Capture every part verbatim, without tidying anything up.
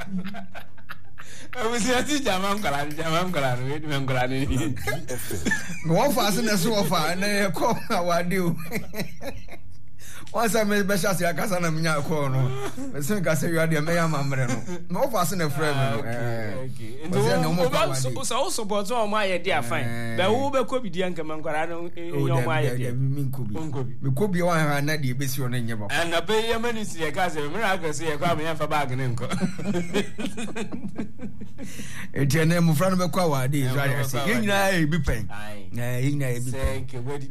We see a Jaman Kalan, Jaman Kalan, wait, Mangalan. No fast and so far, and I call our do. Once I made Besha Casana Mina Corno, the same Casa you are the Maya Mambrano. No fast and a friend. So also, but all my idea fine. The Uber could be the Uncle Mangarano in your idea. We could be one and not the Bisson in your book. And a bay a minute, a cousin, miraculous, a coming for bargaining. It's your name of front of a cow, dear. I say, you know, be paying. Nay, you know, be paying.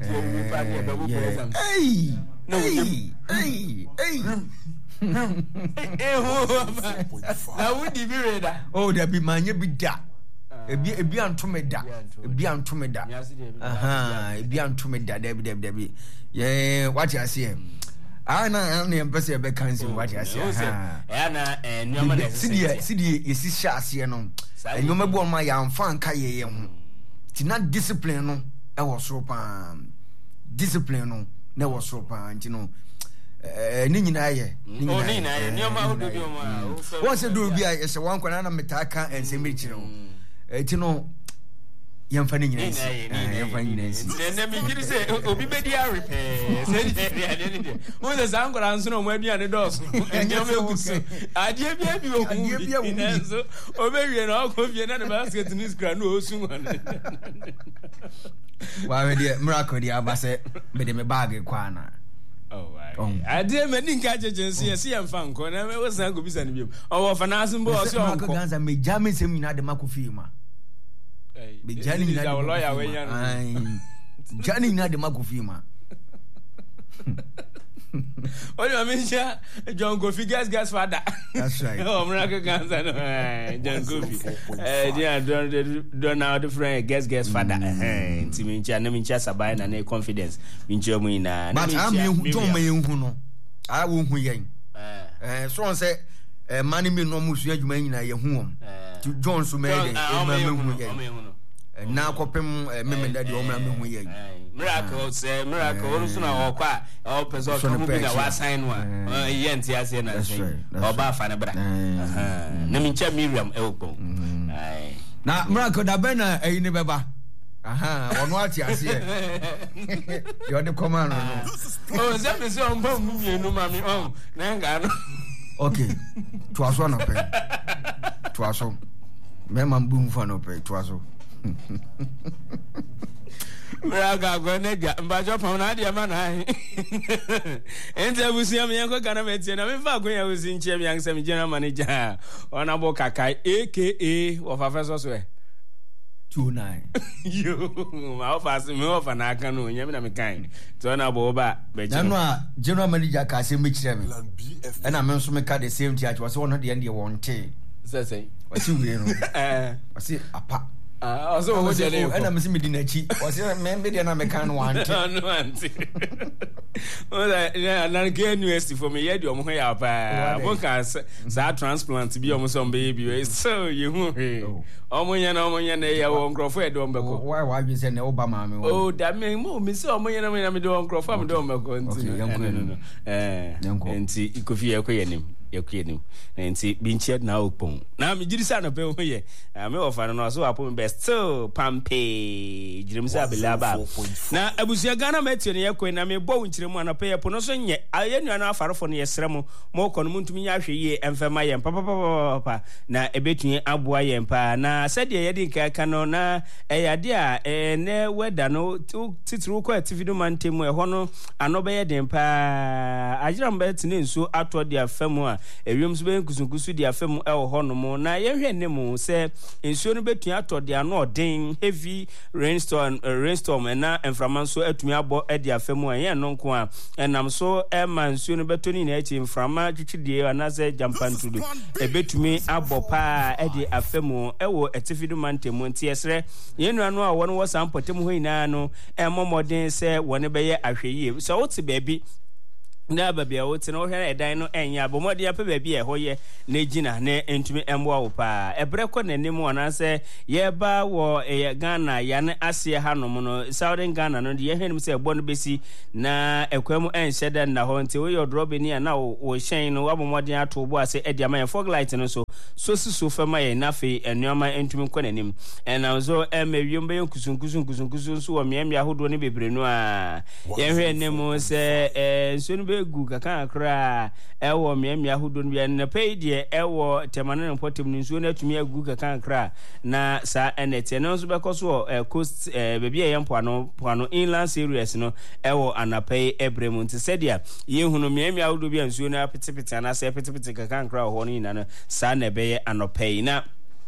Hey! No, hey, hey, hey. Now would you be ready? Oh, there be my be that. A be a be antomeda. A be antomeda. Aha, a be antomeda, Debbie, Debbie, Debbie. Yeah, what you see. Anna, I'm the ambassador back council, what you see. Anna, and your mother, Sidia, Sidia, is this chassis, and you remember my young fan, Kaye. It's not discipline, I was so palm. Discipline. Na was so pan, you know. Eh, ni nyina ye. Ni nyina ye. Ni ma ho do bi o ma. Won se do bi a ye se wan kwana na metaka ense me kire o. Eh, ti no yemfa ni nyina si. Yemfa ni nyina si. Na me kire se obi be dia repair. Se dia dia dia. Won se san kwara nso no mo aduane dos. Enye me gusu. Ade bia bi o hu. Ade bia wo bi. So obe wie na akọ wie na the basket ni skra no osu wan. Why the miracle the abase me de me bag kwana. Oh why. I dey me ninka agency see am fan ko na me was na go bisa ni bi. O wo fa na asun bo o se on ko. Ganza me jame sem nyina de makofi ma. Eh. Me jani nyina de lawyer we yan. Ai. Jani nyina de makofi ma. Only I mention John Kofi gas gas father. That's right. Oh, Miracle Ganza no. John Kofi. Eh, dia don don now the friend gas gas father. Eh, nti mincha na mincha sabai na na confidence. Mincha mu ina. But am you don me hu no. I wo hu yen. Eh, so on say eh mani me no musu adwuma nyina ye hu om. To John so me dey e ma me hu yen. Na kopem me me daddy o ma me hu yen. Miracle say miracle onu so na okwa o person ka mu bi na wa sign one eh enti ase na say oba fa na bra aha na mincha Miriam e okpon ai na miracle da ben na eyi ne beba aha onu ati ase you the command no oh say me say on ba mu mienu ma mi on na nga no okay to aso na pe to aso me ma mbu mfa no pe to aso Braga gwenega mbajo pa na dia ma na ente busia me yanko kana metie na me fa gwen usi nche me yansem general manager ona bo kakai aka of professor so two nine yo ma ofas me ofa na aka no nyame na me kan to na bo ba be je no a general manager ka se me kire me e na me nso me ka the same church was one the end the one tay say say wasi we no eh wasi apa ah so wo je le na me se me di na chi wasi me me de na me kan one tay no anti o da na ke university for me ye di omo ya pa bo ka sa transplant bi omo so be bi so you hu he omo nya na omo nya na ye wo nkrofo e do mbeko why why you say na obama me oh da me mo me se omo nya na me na me do nkrofo me do mbeko nti no eh nti ikofi ye koyenim yakuyenim nti binche na opon na me jirisa na pe ho ye me ofa no so apo me best so pampe jirim sa belaba na abusia Ghana metio ne yakoi na me bo nchiremu na pe yepo no so nye ayenu na afarofo ne yesremu mo kono muntumi nya hwe ye emfema ye papa papa na ebetunye aboa ye mpa na sede ye di nka no na eyade a ene weda no titru ko ativido mantemu e ho no anobe ye den pa ajiram be tine nso ato de afemu a ewiem so be nkusunkusu de afemu e ho no mo na ye hwe ne mo se nsuo no betun ato de ano odin heavy rainstorm uh, rainstorm na enframa so atumi abo e de afemu a ye no nko a enam so e ma nsuo no betoni na echi enframa twitwide anase jampantudu e betumi abo pa e de afemu e wo etifidu mantemu nti esre ye nu anu a wono wo sampotemu ho ina no e momodin se wone be ye ahweye so wo te baabi na babia wo te no hwere edan no enya abomode ape babia ho ye na gina na entumi emboa wo pa ebre ko nanim wana se ye ba wo e Ghana ya ne ase hanom no Southern Ghana no ye hwenim se ebo no besi na ekwam enhyeda na ho nti wo ye drop ni na wo hyen no abomode ato bo ase edi ama ye fog light no so so si so fama ye na fe enuama entumi nkɔ nanim ɛna so ɛmɛwiom bɛyɛ kusunkusun kusunkusun so wɔ miamia ahodoɔ ne bebree no a yɛhwɛ ne mu sɛ eh nsuo no bɛgu kaka akra ɛwɔ miamia ahodoɔ no bia na pɛi deɛ ɛwɔ temane no pɔtem no nsuo no atumi agu kaka akra na sa ɛnɛte no nso bɛkɔ so wɔ coast eh baabi a yɛmpo ano po ano inland areas no ɛwɔ anapɛi ɛbrɛ mu nti sɛdeɛ yɛhunu miamia ahodoɔ bi nsuo no apetepete na sɛ apetepete kaka akra wɔ hɔ no nyina no sa na ɛbɛyɛ anɔpɛi na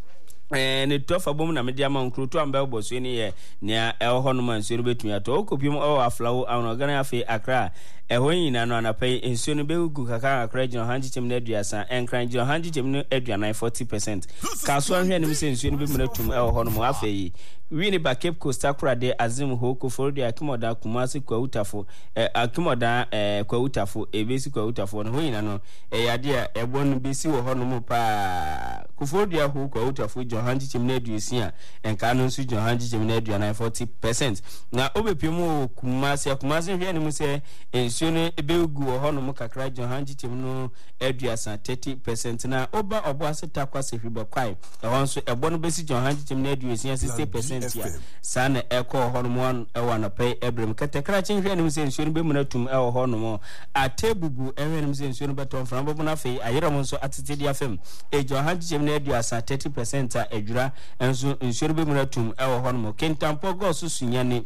eh ne tofa bom na media ma nkroto amba bo so ni ye nea ɛwɔ hɔ no man nsuo no betumi atɔ okopim ɛwɔ aflawo awonogana afi akra ɛhɔ nyina no anapɛ nsuo no bɛgu kaka akra gina hanji tem na aduasa ɛnkran gina hanji tem no aduanan forty percent kaso ahwɛ nim sɛ nsuo no bɛmu tum ɛwɔ hɔ no mo afɛ wini ba Cape Coast akra de azim ho ko for de akimoda kumasi kwa utafo eh akimoda eh kwa utafo ebesi kwa utafo no nyina no ɛyade a ɛbɔ no besi wɔ hɔ no mo pa kufodi aho kwa utafo Johanji chimne aduasia enka no nso Johanji chimne aduanan forty percent na obepemu kumasi kumasi hwɛ ne mu sɛ nsuo no ebegu wɔ hɔ no mo kakra Johanji chimno aduasa thirty percent na oba obo aseta kwase hweba kwai ɛhɔ nso ɛbɔ no besi Johanji chimne aduasia sixty percent ya sana ɛkɔ hɔ no mo ɛwɔ na pɛ ebrem katakra chen hwɛ ne mu sɛ nsuo no bemu natum ɛwɔ hɔ no mo atebubu ɛhwɛ ne mu sɛ nsuo no bɛtɔn fram bɔ na fɛ ayera mo nso atete dia fam e Johanji chimne aduasa thirty percent a edwura enso nsuo be munatum ewo hɔ no kentampo gos sunyane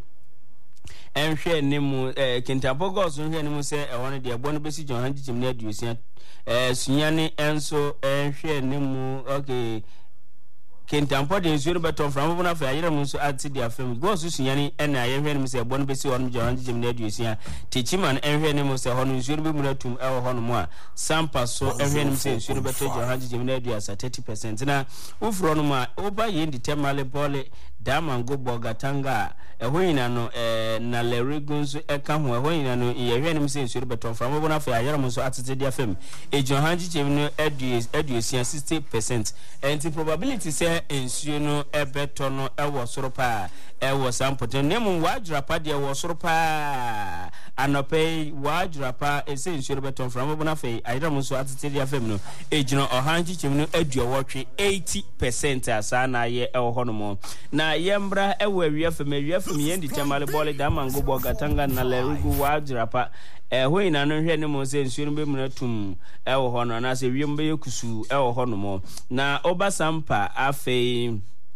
enhwɛ ne mu eh kentampo gos nhwɛ ne mu sɛ ɛwɔ no de ɛbɔ no besi Johanji chimne aduosia eh sunyane enso enhwɛ ne mu okay kentampo de nsuo beton from bona fa ayera mu so ati dia fam gos sunyane ɛna ayehwɛ ne mu sɛ ɛbɔ no besi hɔ no Johanji chimne aduosia techiman enhwɛ ne mu sɛ hɔ no nsuo be munatum ewo hɔ no mu a sampa so enhwɛ ne mu sɛ nsuo beton Johanji chimne aduosia thirty percent na ufuro no ma oba yendi temale bole damango bogatanga ɛhɔ nyina no eh na lerigunso ɛka ho ɛhɔ nyina no yɛhwɛ ne mu sɛ nsuo beton from bona fa ayera mu so atete dia fam e Johanji chimne aduosia sixty percent and the probability sɛ nsuo no ebeto no ewo soro pa ewo sampote nemu wadwura pa de ewo soro pa anope wadwura pa ese nsuo beto from bona fe ayira mu so atete dia fam no ejino Johanji chim no aduowotwe eighty percent asa na ye ewo hɔ no mo na yembra ewo awia fam awia fam yendi chamale bole da mango bogatanga na lerugu wadwura pa ɛhɔ ina no hwɛ ne mo sɛ nsuo no bɛmu natum ɛwɔ hɔ no na sɛ wiem bɛyɛ kusu ɛwɔ hɔ no mo na obasampa afei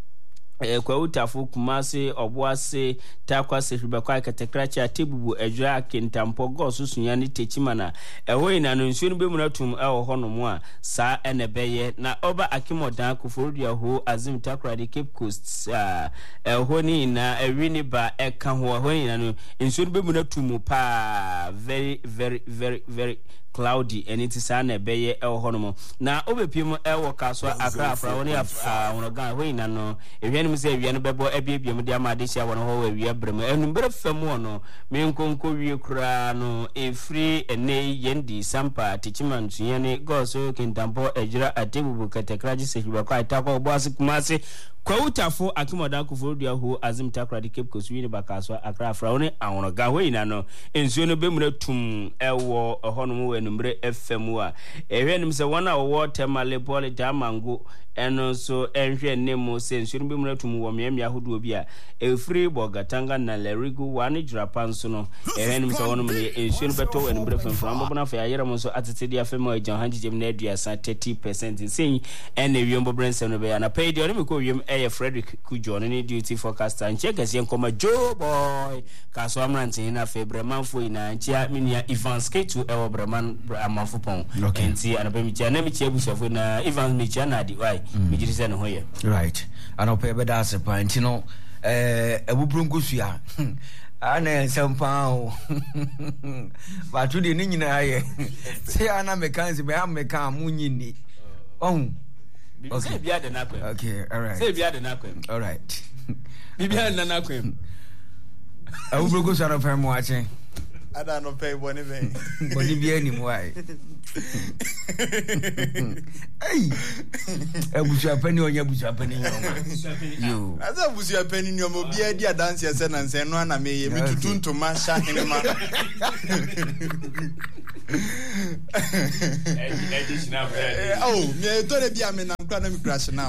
eh kwa utafo kumase oboase takwase hwebakwa katekrachi atebubu adwura kentampo goso sunyane techimana ɛhɔ ina no nsuo no bɛmu natum ɛwɔ hɔ no mo a saa ɛne bɛyɛ na oba akimodan koforudia ho azim takra de Cape Coast ah ɛhɔ ni na ɛwini ba ɛka ho ɛhɔ ina no nsuo no bɛmu natum pa very very very very cloudy and it is an ebeye e ho no na obepiem e wo kaso akra afra woni awonogan ho ina no ehwe no se ehwe no bebo ebiebiem de amade hia wono ho ewie brem enumbre fam wono me nkonko wie kura no efri ene yendi sampa tichiman tuyane goso kentampo ejira atebubu katekraji se hiba kwa itako boase kumase kwa utafo akimodan koforudia ho azim takra de Cape Coast wini bakaso akra afra woni awonogan ho ina no ensuo no bemura tum ewo ho no we numbre F M a ehwe nim se wona wo temale pole damango eno so enhwe nemu se nsuo no bemura tum wo miamia hodo bi a efri bogatanga na lerigu wani jrapan so no ehwe nim se wono me ensuo no beto we numbre F M from bona fa ayera mo so atete dia F M a Johanji chimne aduasa thirty percent sin ene wiembo brensem no be ya na pay de me ko wiem eye Frederick Kujo ne duty forecaster nche gase nkoma Joe boy kaso amrantin na Febreman fo ina nche minia Ivan Skate ewo Breman amanfo pon enti anabe mi chia na mi chia busafo na Ivan mi chia na di why mi jiri se no hoye right anope be da se pa enti no eh ebubronko sua ana nsɛmpa o ba to de ni nyina ye se ana mekanse be am mekan munyini oh okay say bia de na kwem okay all right say bia de na kwem all right bibia na na kwem ebubronko sua no fa mo achen ada no pay boni ben boni bia ni mo ai ai abusu apani onya abusu apani yo asa abusu apani ni omo bia di adanse ese na nse no na meye mi tutunto ma sha hene ma oh me to de bia me na nkwa na me crash nap.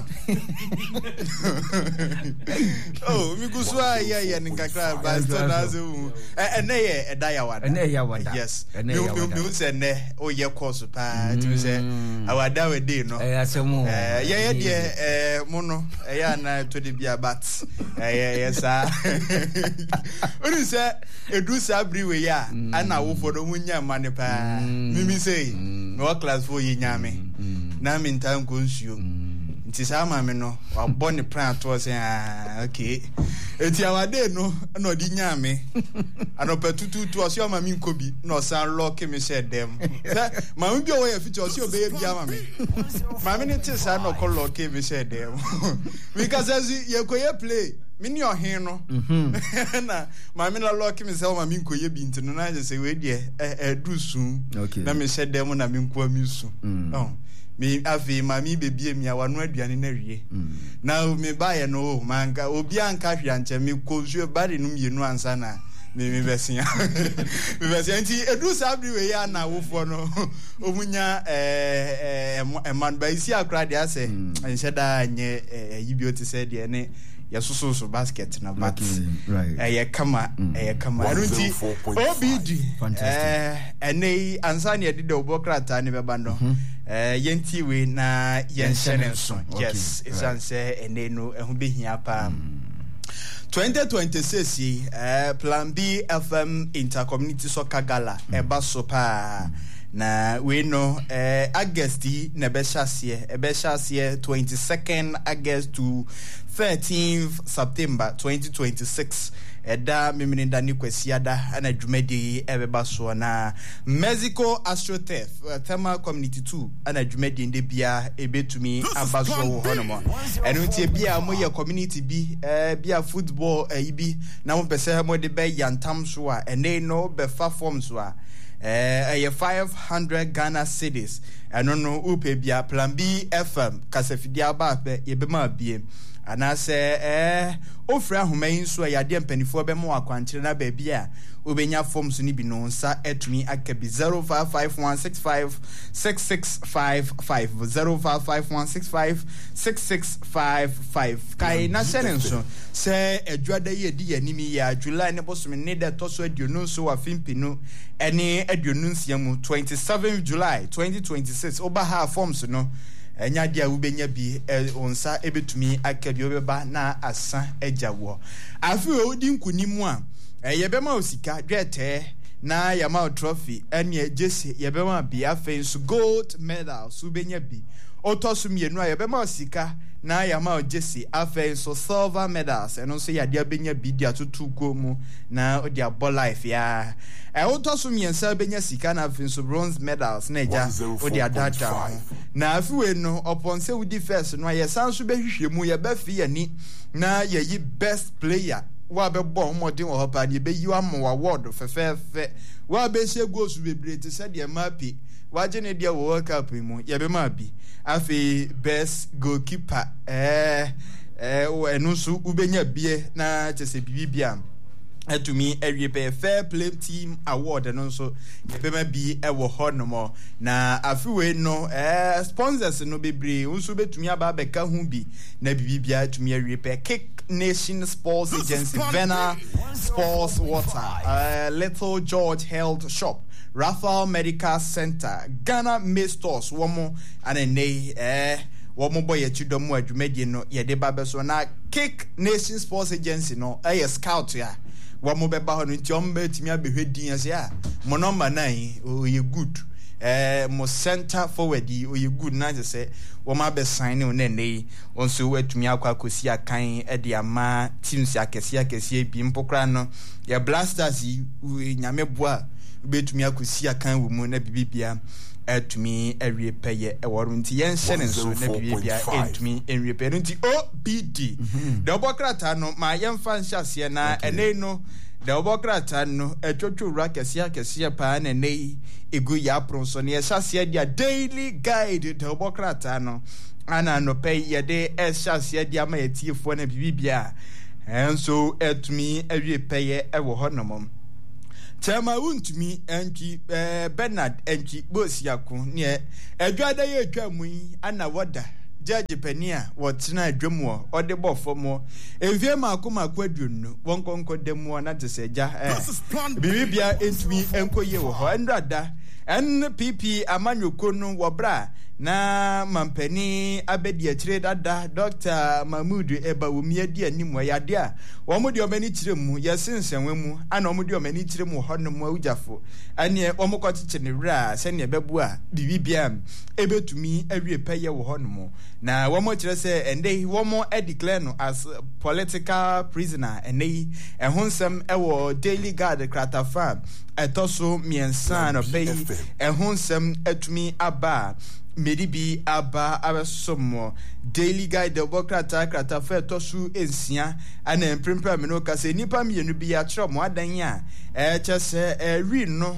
Oh, me go so ya ya nkakra ba so na so. Eh na ye eda ya wada. Na ya wada. Yes. Me me say ne o ye course pa to say awada we dey no. Eh asemu. Eh ye ye de eh mo no eh ya na to de bia bat. Eh yes ah. Oni say edu sabri we ya ana wo for do munya mane pa. Mimi say no class for ye nyame. Na me ntan ko nsuo. Nti sa ma me no wa bone plan to say ah okay. Eti awade no na odi nyame. Anopetutu to osi o ma mi nkobi na san lock me say dem. Ma me bi o ye fiti osi obeye bia ma me. Ma me ne ti sa na ko lock me say dem. Because as ye ko ye play mini ohin no na ma me na lock me say o ma mi nkoye bi ntino na je say we de e du sun na me say dem na me nko ami su. Oh me afi mami bebie mi awano aduane na wie na me bae no manka obi anka hwia nche me kozu bari no mienu ansa na me me besia me besia nti edu sabri we ya na wofo no omunya eh eh man ba isi akra de ase ense da nye yibioti se de ne yesusu so basket na bat right eh kama eh kama nti obidi eh ene ansa ne de de obokrata ne bebando eh yenti we na yenshene so yes isanse ene no ehu behia pa twenty twenty-six eh plan B F M intercommunity soccer gala eba so pa na we no eh August na be shasie e be shasie twenty-second August to thirteenth September twenty twenty-six eda mimini dani kwesiada ana dwumedi ebeba so na Mexico AstroTurf uh, Thermal Community two ana dwumedi nde bia ebetumi abaso wo honomo eno ntie bia mo ye community bi eh bia football eh bi na mo pese mo de be yantam so a ene no be fa form so a eh eh five hundred Ghana cedis eno no upe bia plan B F M kasafidia ba pe ye be ma bie anase eh ofra homayin so ya de mpanifo be mo akwankyere na ba bia obenya form so ni bi no nsa etumi akabi zero five five one six five six six five five zero five five one six five six six five five kai na senenso se adwada ye di yanimi ya July ne bosom ne de toso aduonu so wa fimpinu ene aduonu nsiamu twenty-seventh July twenty twenty-six oba ha forms no enya dia ubenya bi onsa ebetumi akabi obeba na asa ejawo afi odi nkunimu a yebema osika dwete na yama trophy ene jesse yebema bi afen so gold medal so benya bi otosu mienu a yebema osika na yama jesse afen so silver medals eno so yade benya bi dia tutu komu na odi abo life ya e otosu miensa benya sika na afen so bronze medals na eja odi adada na afiwe no upon say we first no yesanso behwehwemu ye ba fi yani na yeyi best player wa be bo modin wo hopa ni be yi am award fefefe wa be she goals bebrete se de mapi wa je ne de World Cup mu ye be ma bi afi best goalkeeper eh eh o enusu ubenya bie na chese bibia etumi ewipe fair play team award no so yebema bi ewo honomo na afiwe no eh sponsors no bebre unso betumi aba beka hu bi na bibia etumi ewipe Kick Nation Sports Agency Vena Sports Water uh, Little George Health Shop Raphael Medical Center Ghana Made Stores womo anene eh womo boy echidomu adwumadi no yede babeso na Kick Nation Sports Agency no eh scout ya wamo beba ho nti omba timi abehwedin ase a mo number nine o ye good eh mo center forward o ye good na je se wo ma be sign o na nei onso watumi akwa kosi akan e de ama teams akese akese bi mpokra no ya blasters yi nyame boa betumi akosi akan wo mu na bibibia etumi ewie peye e woru nti yen hye ne so na bibibia etumi enwie peye nti O B D de obokrata no ma yen fa nhase na ene no de obokrata no etwotwo ra kese akese pa na nei egu ya pronso ne hase dia daily guide de obokrata no ana no pay ye de hase dia ma yetiefo na bibibia enso etumi ewie peye e wo honomom Chama untumi enki eh, Bernard enki Bosiaku ne adwada ye atwa mu yi ana woda judge penia wɔtena adwam ɔde bɔ fam efie maako maako aduonu wɔnkɔnkɔ demu na te sɛ gya bibibia entumi enkoye wɔ hɔ endrada en pp amanyoko no wɔbra na mampani abedi akire dada Doctor Mahmood Ebawumi adi anim yade a wɔn de ɔmani kyerɛ mu yɛsensenwe mu ana wɔn de ɔmani kyerɛ mu hɔ no mu awujafo ane wɔn kɔkyekyere ne wura sɛ ne bɛbu a bibibia ebetumi awie pɛyɛ wɔ hɔ no mu na wɔn kyerɛ sɛ ende wɔn declare no as political prisoner ene ɛho nsɛm ɛwɔ Daily Guard kratafa ɛtɔ so miɛnsa no pɛyi ɛho nsɛm atumi aba Medibi aba abesomo Daily Guide the Bokrata krata fe tosu ensia ana emprimpa me no kase nipa mienu bi ya kyerɛ mo adan a eh kyese eh ri no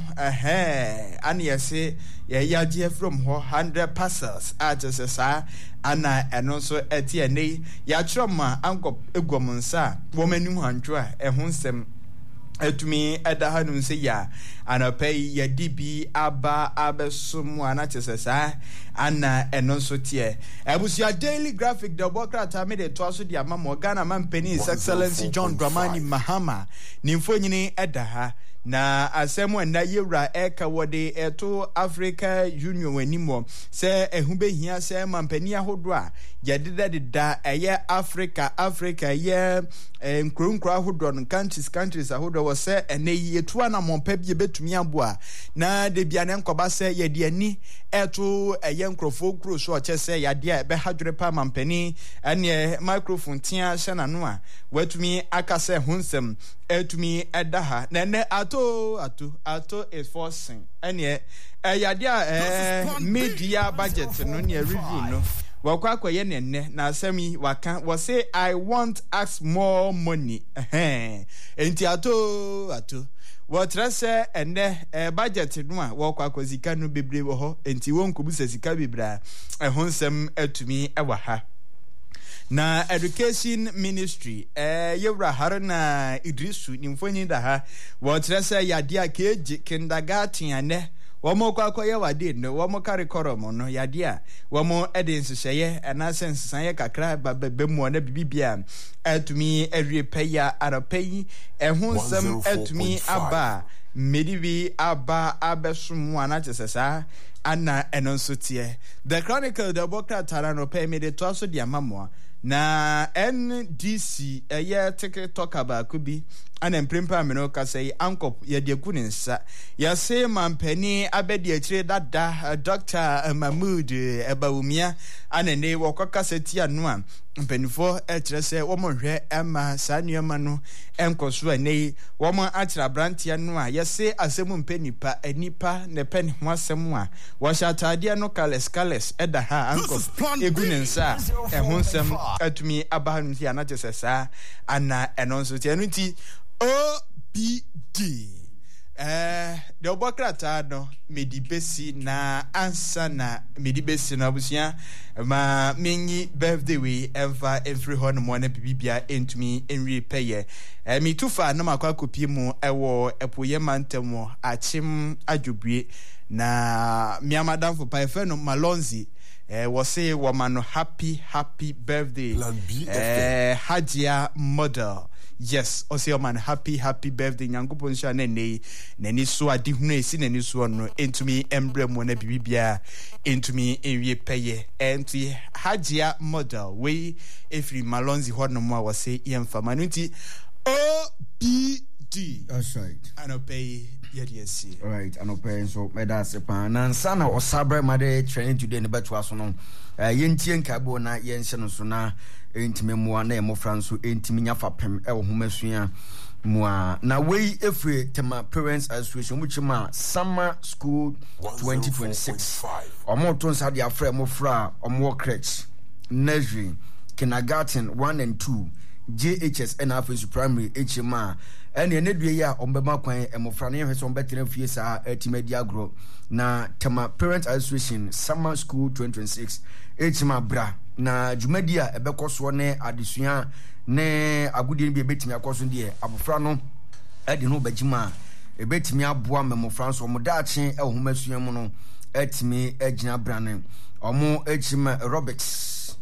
eh ana yese ye yaje from ho one hundred parcels a kyese sa ana eno so eti ene ya kyerɛ mo ankɔ egwom nsa wo manim hantwo a ɛho nsɛm etumi eda hanum se ya anapɛ ya dibi aba abesomu anachese sa ana eno so tie ebusia Daily Graphic the Bokrata me de to aso dia mama Ghana man penny His Excellency John Dramani Mahama nimfo nyini eda ha na asemu na yewra eka wode eto Africa Union wanimo se ehube hia se mampani ahodo a yededa deda eye Africa Africa ye nkronkro ahodo no countries countries ahodo wo se ene yetu ana mompa bie betumi aboa na de bia ne nkoba se yede ani eto eye nkrofo kro so o che se yade a be hadwere pa mampani ene microphone tia hye na no a watumi akase hunsem etumi edaha na ne ato ato ato is forcing ene yade a media budget no ne review no wakwa kwaye nenne na asemi waka wo say I want ask more money eh enti ato ato what rese enne eh, budget no a wakwa kwazika no bebre wo ho enti won kobusa sika bebra ehonsem atumi ewa ha na education ministry eh yewra haruna Idrisu nimfonyi da ha what rese yade a keji kindergarten ane Wamo kwa kwa ya wadi no wamo kare koromo no yade a wamo ede nsehye ana sensan kakra babemu na bibibia atumi awie peya arapeyi ehun nsem atumi aba medibi aba abesumu ana tesesa ana enonso tie The Chronicle the Bokrata no pay me de to so dia mamoa na N D C eye TikTok aba kubi ana mprimpa me no kasai ankop ye de kuninsa ya se mampani abedi akire dada Doctor Mahmood Ebawumi ana ne wokokasa tia no a mpanifo ekire se wo monhwe ema sanuema no enkoso anei wo mon akira brantia no a ye se asemu mpanipa anipa ne pen ho asemu a wo shatade no kales kales eda ha ankop eguninsa ehun sem atumi abahanu ti ana tesesa ana enonso ti anuti O B D eh the Bokrata no medibesi na ansa na medibesi na abusia ma menyi birthday we ever every hon mo na bibia entumi enwi peye eh mi tufa na makwa kopie mu ewo epoye mantemo achim adwobue na miamadam for paife no Malonzi eh wose woman no happy happy birthday eh Hajia model. Yes, also man happy happy birthday nyankopon sha na nei na ni so ade hunu esi na ni so no entumi embrem na bibibia entumi enwie peye enti Hajia model we efri Malonzi ho no mo a wose yemfa manuti O B D. That's right. Anopay yediesi. All right, anopay so medase pa na sana osabre made training today ne beto aso no yentie nkabo na yenhye no so na entime mua na emofra nso entime nya fapem e wo homasua mua na we efre tema parents association which ma summer school twenty twenty-six omo to nsa dia fra emofra omo crèche nursery kindergarten one and two J H S and Afro primary H M A and ene due ya ombema kwan emofra na yehwe so betere fie sa atimadi agro na tema parent association summer school twenty twenty-six H M A bra na jumadia ebekoso ne adesua ne agudie bi ebetimi akoso de abofra no ede no bagima ebetimi aboa memofra so mo daache e ho masua mu no etimi agina brane omo ejima Roberts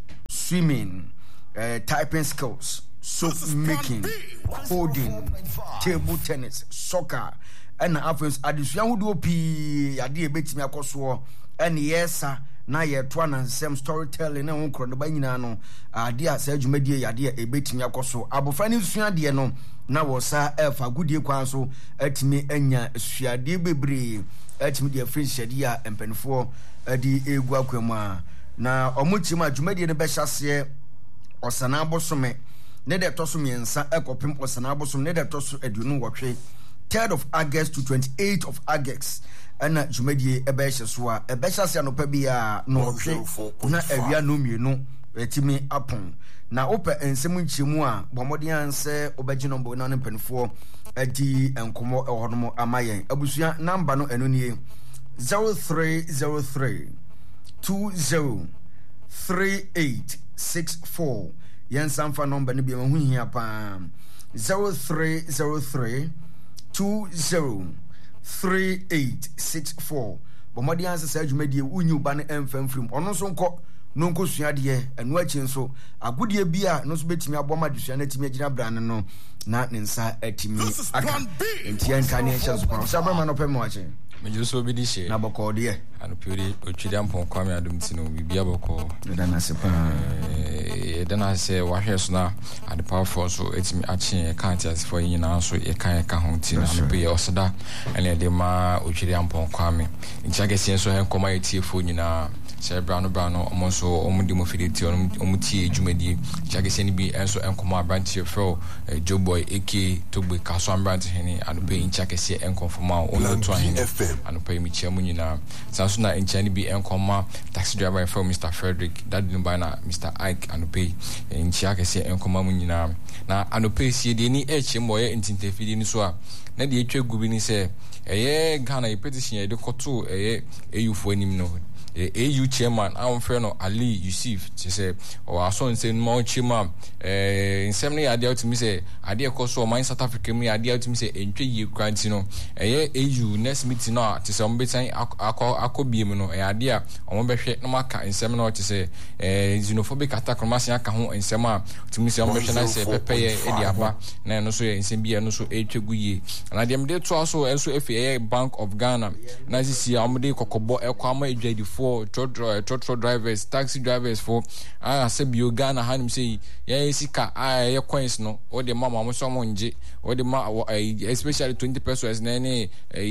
swimming, uh, typing skills, soap making, coding, table tennis, soccer, and afterwards addition who do p ade betimi akoso and yes na ye to an some storytelling na won kro no ba nyina no ade a sa adwumadie ade e betimi akoso abofra ne sua de no na wo sa elfa gudie kwan so atimi anya suade bebre atimi de free shedi a empenfo adi egu akwama na omuchima adwumadie ne be hyase osana abosome ne de toso miensa ekopem osana abosome ne de toso aduonu wotwe third of August to twenty-eighth of August ana dwumadie ebe hyase so a ebe hyase anopa bia no otwe na awia no mienu etimi apon na ope ensem nchimu a bomodin anse obaji no na mpenfo adi enkomo ehonom amayen abusua number no eno nie zero three zero three two zero three eight six four yen sanfa number ne bia hu hia pa zero three zero three two zero three eight six four bomodin anse sa dwumadie unyu ba ne emfamfrim ono so nko no nko suade enu achi nso agudie bia no so betimi aboma desua na timi agina bran no na ne nsa atimi aka entian kan e sha so pa so abama no pem wache mejo so bi di she na boko de anu pure otwiri ampon kwame adum tino bibia boko da na se pa eh da na se wa hwe so na ade powerful so etimi achi kan ti asfo yin na so e kan ka ho ti na be ye osada ene de ma otwiri ampon kwame nchage sie so he koma etiefo nyina se brano brano omo so omo di mo fiditi omo ti ejumadi chage se ni bi enso enkomo abrantie fro Joboy aka Togbe kaso ambrante hene anope inchake se enkonfoma ono to hene anope mi chiamu nyina sanso na enchani bi enkoma taxi driver from Mister Frederick that didn't buy na Mister Ike anope inchake se enkoma mu nyina na anope sie de ni echemo ye intintefidi ni so a na de etwa gubi ni se eye Ghana e petition ye de koto eye eyufo anim no A U chairman I'm friend of Ali Yusuf she say o aso nse no chima eh nsem ne ade out me say ade ekoso man South Africa me ade out me say entwe yi kranti no eh A U next meeting no te say on betan akọ akobiem no eh ade a on behwe no maka nsem no te say eh xenophobic attack no masia ka ho nsem a te me say on behwe na say pepeye e di aba na no so ye nsem bia no so etwegu yi na dem de to aso enso efe Bank of Ghana na sisi amde kokobo ekwama edwadi fo trotro drivers taxi drivers for ah say bio Ghana hanim say yeah sika ah yeah coins no or the mama mo so mo nje or the ma especially twenty pesos na any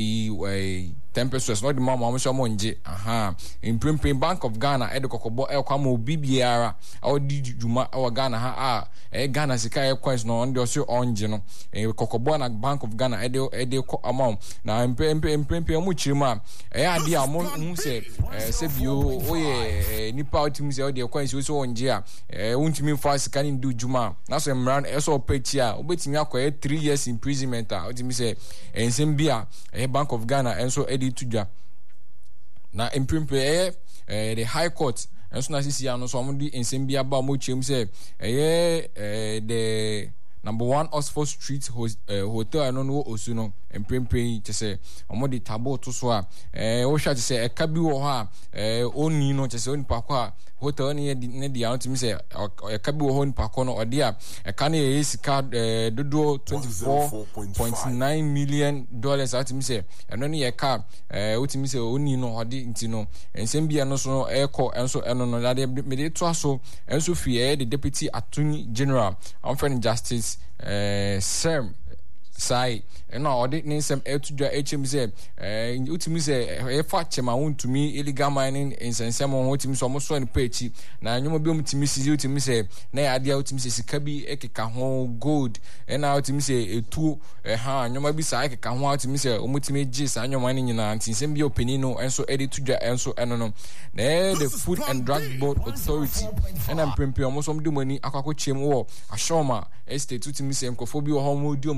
eh ten pesos no the mama mo so mo nje aha in Primpin Bank of Ghana e de kokobo e kwa mo bibiara or di juma or Ghana ha ah e Ghana sika e coins no on the so onje no e kokobo na Bank of Ghana e de e de amount na Primpin Primpin mo chirima e ade a mo hu say eh bio oye nipa otimi se ode kwansi so onje a eh untimi fa sika ni du juma na so mran e so peti a obetimi akoye three years imprisonment a otimi se ensem bia eh Bank of Ghana enso edi tudwa na imprimpe eh the High Court enso na sisi ano so amudi ensem bia ba mo chem se eh the number one Oxford Street hotel ano no osuno empempen te se omodi tabo to so a eh wo hwa te se e ka bi wo ha eh oni no te se oni pa kwa hotel ni ne dia no timi se e ka bi wo ho ni pa ko no ode a e ka na e sika dodo twenty-four point nine million dollars atimi se eno ni e ka eh utimi se oni no ode ntino ensem bia no so e ko enso eno no de me de to aso enso fi e the deputy attorney general am friend justice eh Sam sai eno odi nsem etudwa hm say eh utimi say e fa chema wontumi illegal mining insensem won utimi so mo so ni pechi na nyomo bi umtimi si utimi say na ade utimi say sika bi ekeka ho gold ena utimi say etu eh ha nyomo bi sa ekeka ho utimi say umtimi gi sa nyomo ni nyina nsensem bi opini no enso edi tudwa enso eno no na the Food and Drug Board Authority ena mpempe omo so mdi mani akwakochiem wo Ashoma estate utimi say nkofo bi wo ho mo di omujuma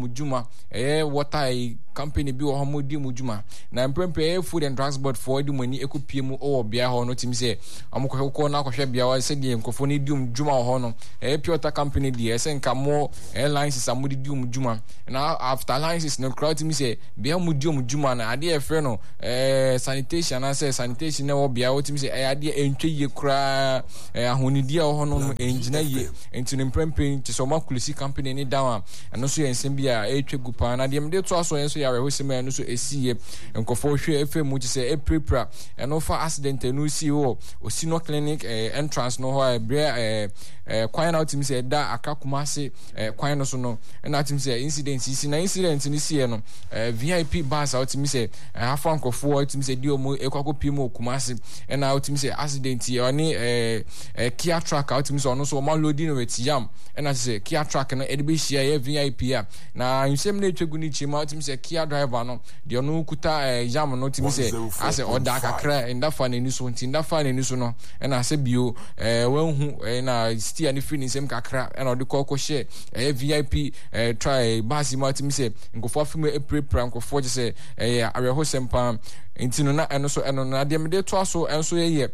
eh water company bi wo homo di mu djuma na mprempe food and drugs board for di mani ekopie mu o bia ho no tim se amukoko na akwohwe bia wa se di nkofo ni di mu djuma ho no eh pure water company di ese nka mo airlines samu di di mu djuma na after alliances no crowd tim se bia mu di mu djuma na ade e frɛ no eh sanitation na say sanitation na wo bia wo tim se eh ade entwe ye kra eh ahonidi a ho no engineer ye enti mprempe ti so makulusi company ni down eno so ye nsem bia etwe gupa na de mde to aso ye so ya reho sema no so esiye nkofo hwe efe mu ti se eprepra eno fa accident no si wo osino clinic eh, entrance no ho ebre eh, eh kwan na otim se da akakuma se eh, kwan no so no na otim se incident si na incident ni si no eh, V I P bus otim se afa nkofo otim se di omo ekwakopie mu okuma se na otim se accident ye oni eh, eh Kia truck otim se ono so ma loading no wetiyam na se Kia truck na edebe hia ye V I P a na nsem na etwegu ni chima otim se Kia driver no de ono kuta eh, jam no otim se ase oda kakra ndafa na ni so nti ndafa na ni so no na se bio eh wanhu eh, na stia ni free ni sem kakra na ode kokko share eh, V I P eh, try basi ma otim se nkofo afim eprepra nkofo je se eh, areho sempa nti no na eno so eno na de mede to aso enso ye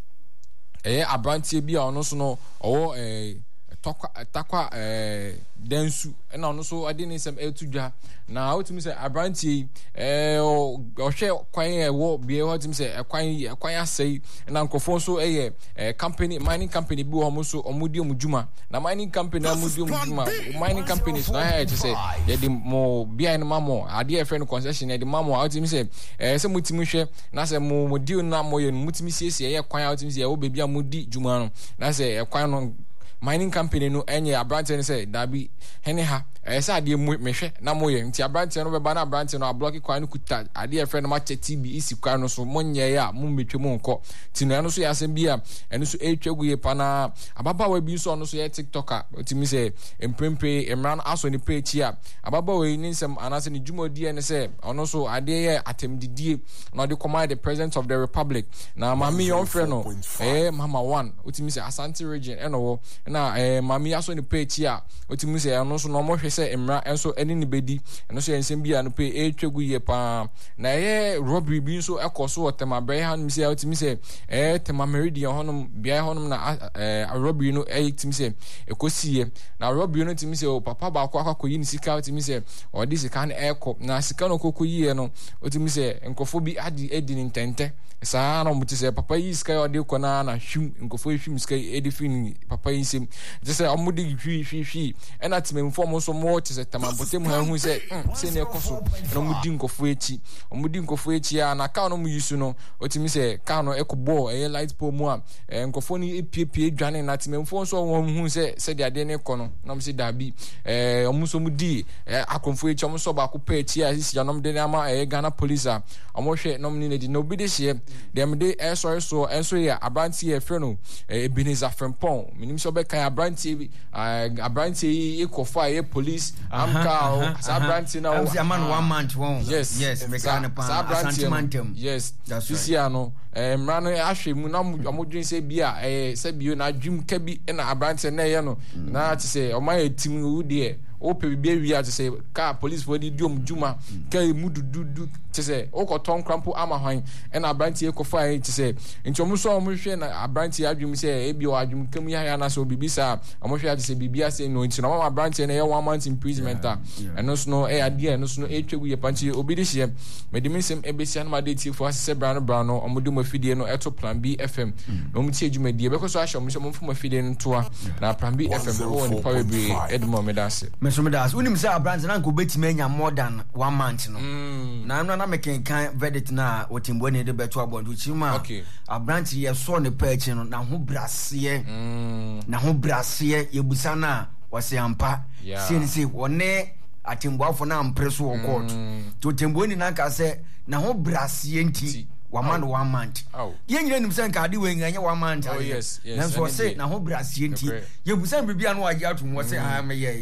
eh abrantie bi a ono so no owo eh takwa takwa eh densu na ono so ade ni sem etudwa na otimi se abrantie eh o hwe kwan e wo bie otimi se kwan kwan asai na nkofo so eh company mining company bi wo mo so omudi omudjuma na mining company omudi omudjuma mining companies na ha se ye di mo bia ni mamo ade e friend concession ye di mamo otimi se eh se mutimi hwe na se mo modi na mo ye mutimi siesie ye kwan otimi se ye wo bebia mudi djuma no na se kwan no mining company no enye abrante ne say dabi hene ha esa ade mu mehwe na moye nti abrante no beba na abrante no ablock kwan no kuta ade e friend ma T B isi kwan no so monye ya mu metwe mu nko ti no no so ya asem bia eno so etwagu ye pa na ababa wa bi so no so ye TikToker otimi say emprempe emran aso ni page ya ababa wa ni nsem anase ni jumodi ene say ono so ade ye atemdidie na de command the president of the republic na mami yon friend no eh mama one otimi say Asante region eno wo na eh mami aso ni page ya otimi say ono so no mo hwe say emra enso eni ni bedi eno so ensem bia no pe etwagu ye pa na ye robbery bi so ekoso otema bre han mi say otimi say eh tema meridian honum bia honum na eh robbery no eh otimi say ekosiye na robbery no otimi say o papa ba akwa akwa yi ni sika otimi say o di sika na eko na sika no kokoyi no otimi say nkofo bi adi edi ni ntente saa na muti say papa yi sika o de ko na na hwim nkofo hwim sika edi fin papa yi sem je say omudi hwi hwi hwi ena timemfo mo so mo te say tamambote mu han hu say se ne ekoso na omudi nkofo echi omudi nkofo echi a na ka no mu yisu no otimi say ka no ekobo e light pole mu a nkofo ni epiepie dwane na timemfo so won hu say se de ade ne ko no na mo say dabi eh omuso mu di akonfo echi omo so ba ko pa echi a sisi janom de ama e Ghana police a omo hwe nom ni ne di no bi de hye dem de e sorry so enso ya abrantie e frɛ no Ebenezer Frempong minim so be kan abrantie abrantie e kofa e police amka sa abrantie na o man one month won yes yes me kan pa asante yes sisi ano emra no ahwe mu na omodwen se bia eh se bio na adwum ka bi na abrantie na ye no na ti se o ma etim wo de o pe bia wi a ti se ka police for di diom djuma ka mu dudu ti se o ko ton krampo ama hwan na abrantie ko fa ti se nti omo so omo hwe na abrantie adwum se e bi o adwum kam ya ya na so bibisa omo hwe ti se bibia se no nti na abrantie na ye one month imprisonment a eno so no e ade eno so no e twegu ye panchi obi de hye medimensem ebesia na ma de ti fo asese brano brano omo de mafidie no eto Plan B F M no mu ti adwumadie be ko so ahye omo so mo mfo mafidie no toa na Plan B F M o ni power be edmo medase Mesomedas unim say abrant na nko betime anya more than one month no na no na meken kan verdict na otimbo ne de beto abondo chima okay abrant ye so ne paachi no na ho brase na ho brase ye busa na wase ampa sie ni say wone atimboafo na ampreso wo court to tembo ni na ka say na ho brase nti one man one month ye nyire nim say nka ade we nganye one month oh yes yes na so say na ho brase nti ye busa bibia no agi atum wo say ah me ye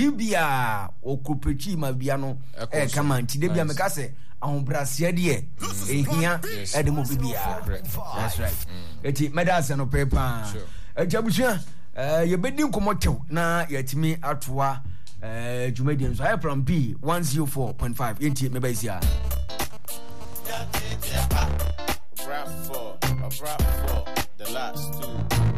bibia okupechi ma bia no e kama nti de bia me ka se ahombrasia de ehia e de mo bibia that's right eti medase no pepa ajabusia eh ye bedi nkomotew na yatimi atoa eh Jumedian so I from B one oh four point five inti me ba isia rap for a rap for the last two